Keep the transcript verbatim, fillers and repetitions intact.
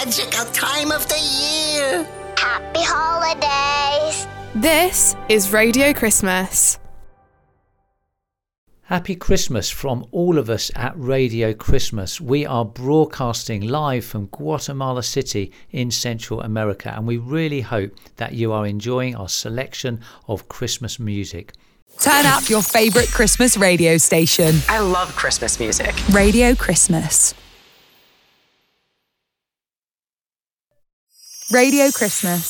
magical time of the year. Happy holidays. This is Radio Christmas. Happy Christmas from all of us at Radio Christmas. We are broadcasting live from Guatemala City in Central America, and we really hope that you are enjoying our selection of Christmas music. Turn up your favourite Christmas radio station. I love Christmas music. Radio Christmas. Radio Christmas.